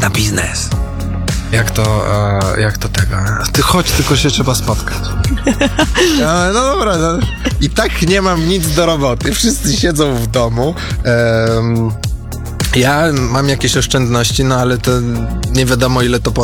na biznes. Jak to tego? Ty chodź, tylko się trzeba spotkać. No dobra, no. I tak nie mam nic do roboty. Wszyscy siedzą w domu. Ja mam jakieś oszczędności, no ale to nie wiadomo ile to